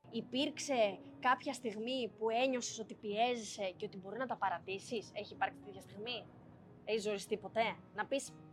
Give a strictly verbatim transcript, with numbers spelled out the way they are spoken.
Υπήρξε κάποια στιγμή που ένιωσες ότι πιέζεσαι και ότι μπορεί να τα παρατήσεις? Έχει υπάρξει τέτοια στιγμή? Έχεις ζοριστεί ποτέ? Να πεις